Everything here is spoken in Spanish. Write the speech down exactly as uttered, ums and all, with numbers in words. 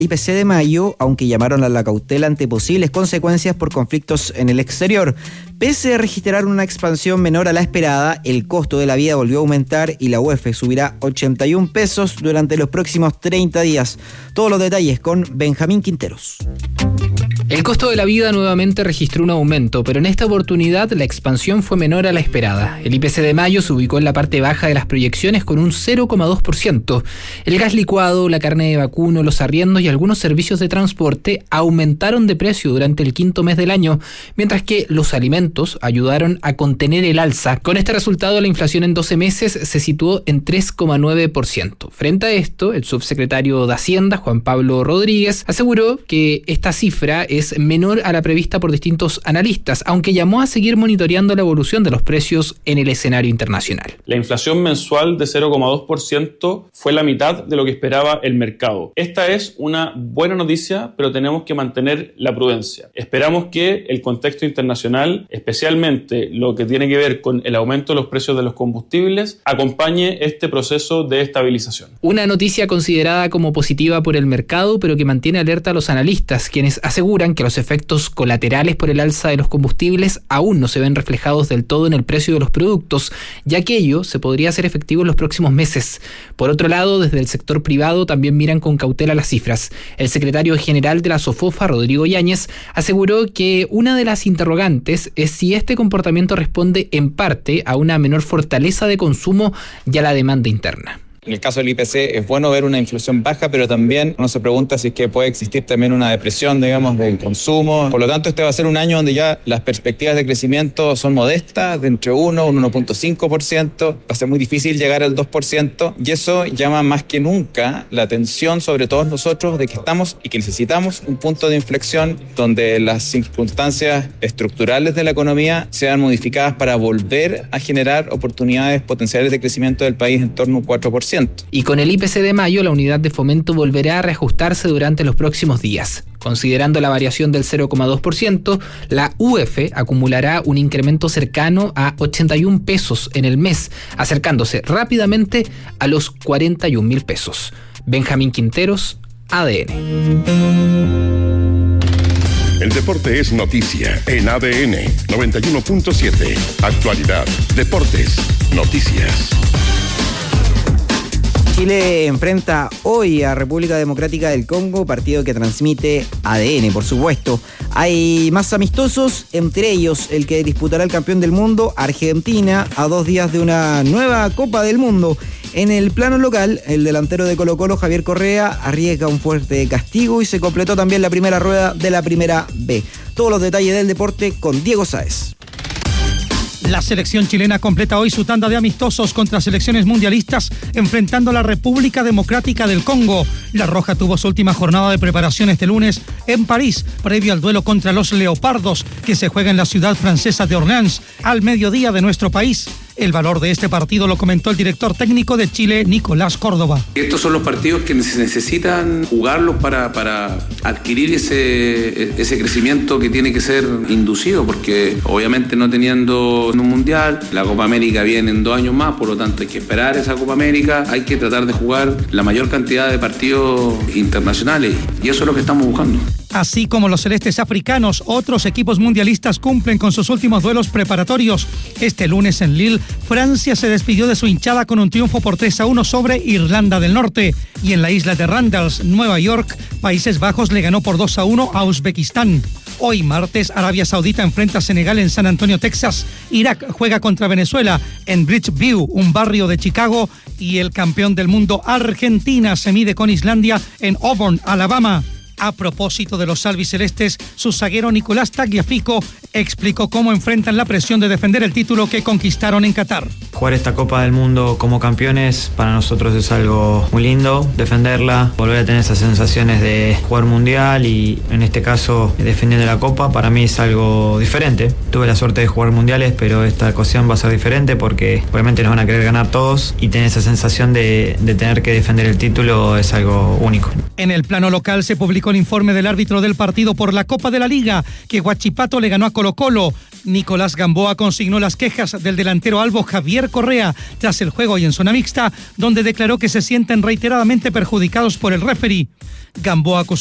I P C de mayo, aunque llamaron a la cautela ante posibles consecuencias por conflictos en el exterior. Pese a registrar una expansión menor a la esperada, el costo de la vida volvió a aumentar y la U E F subirá ochenta y un pesos durante los próximos treinta días. Todos los detalles con Benjamín Quinteros. El costo de la vida nuevamente registró un aumento, pero en esta oportunidad la expansión fue menor a la esperada. El I P C de mayo se ubicó en la parte baja de las proyecciones con un cero coma dos por ciento. El gas licuado, la carne de vacuno, los arriendos y algunos servicios de transporte aumentaron de precio durante el quinto mes del año, mientras que los alimentos ayudaron a contener el alza. Con este resultado, la inflación en doce meses se situó en tres coma nueve por ciento. Frente a esto, el subsecretario de Hacienda, Juan Pablo Rodríguez, aseguró que esta cifra es es menor a la prevista por distintos analistas, aunque llamó a seguir monitoreando la evolución de los precios en el escenario internacional. La inflación mensual de cero coma dos por ciento fue la mitad de lo que esperaba el mercado. Esta es una buena noticia, pero tenemos que mantener la prudencia. Esperamos que el contexto internacional, especialmente lo que tiene que ver con el aumento de los precios de los combustibles, acompañe este proceso de estabilización. Una noticia considerada como positiva por el mercado, pero que mantiene alerta a los analistas, quienes aseguran que los efectos colaterales por el alza de los combustibles aún no se ven reflejados del todo en el precio de los productos, ya que ello se podría hacer efectivo en los próximos meses. Por otro lado, desde el sector privado también miran con cautela las cifras. El secretario general de la SOFOFA, Rodrigo Yáñez, aseguró que una de las interrogantes es si este comportamiento responde en parte a una menor fortaleza de consumo y a la demanda interna. En el caso del I P C es bueno ver una inflación baja, pero también uno se pregunta si es que puede existir también una depresión, digamos, del consumo. Por lo tanto, este va a ser un año donde ya las perspectivas de crecimiento son modestas, de entre uno, un uno punto cinco por ciento. Va a ser muy difícil llegar al dos por ciento y eso llama más que nunca la atención sobre todos nosotros de que estamos y que necesitamos un punto de inflexión donde las circunstancias estructurales de la economía sean modificadas para volver a generar oportunidades potenciales de crecimiento del país en torno a un cuatro por ciento. Y con el I P C de mayo, la unidad de fomento volverá a reajustarse durante los próximos días. Considerando la variación del cero coma dos por ciento, la U E F acumulará un incremento cercano a ochenta y un pesos en el mes, acercándose rápidamente a los cuarenta y un mil pesos. Benjamín Quinteros, A D N. El deporte es noticia en A D N noventa y uno punto siete. Actualidad, deportes, noticias. Chile enfrenta hoy a República Democrática del Congo, partido que transmite A D N, por supuesto. Hay más amistosos, entre ellos el que disputará el campeón del mundo, Argentina, a dos días de una nueva Copa del Mundo. En el plano local, el delantero de Colo-Colo, Javier Correa, arriesga un fuerte castigo y se completó también la primera rueda de la primera B. Todos los detalles del deporte con Diego Sáez. La selección chilena completa hoy su tanda de amistosos contra selecciones mundialistas, enfrentando a la República Democrática del Congo. La Roja tuvo su última jornada de preparación este lunes en París, previo al duelo contra los Leopardos, que se juega en la ciudad francesa de Orleans, al mediodía de nuestro país. El valor de este partido lo comentó el director técnico de Chile, Nicolás Córdoba. Estos son los partidos que se necesitan jugarlos para, para adquirir ese, ese crecimiento que tiene que ser inducido, porque obviamente no teniendo un mundial, la Copa América viene en dos años más, por lo tanto hay que esperar esa Copa América, hay que tratar de jugar la mayor cantidad de partidos internacionales y eso es lo que estamos buscando. Así como los celestes africanos, otros equipos mundialistas cumplen con sus últimos duelos preparatorios. Este lunes en Lille, Francia se despidió de su hinchada con un triunfo por tres a uno sobre Irlanda del Norte. Y en la isla de Randalls, Nueva York, Países Bajos le ganó por dos a uno a Uzbekistán. Hoy martes, Arabia Saudita enfrenta a Senegal en San Antonio, Texas. Irak juega contra Venezuela en Bridgeview, un barrio de Chicago. Y el campeón del mundo, Argentina, se mide con Islandia en Auburn, Alabama. A propósito de los albicelestes, su zaguero Nicolás Tagliafico explicó cómo enfrentan la presión de defender el título que conquistaron en Qatar. Jugar esta Copa del Mundo como campeones para nosotros es algo muy lindo, defenderla, volver a tener esas sensaciones de jugar mundial y en este caso defendiendo la Copa para mí es algo diferente. Tuve la suerte de jugar mundiales, pero esta ocasión va a ser diferente porque obviamente nos van a querer ganar todos y tener esa sensación de, de tener que defender el título es algo único. En el plano local se publicó el informe del árbitro del partido por la Copa de la Liga, que Huachipato le ganó a Colo-Colo. Nicolás Gamboa consignó las quejas del delantero albo Javier Correa tras el juego y en zona mixta, donde declaró que se sienten reiteradamente perjudicados por el referee. Gamboa acusó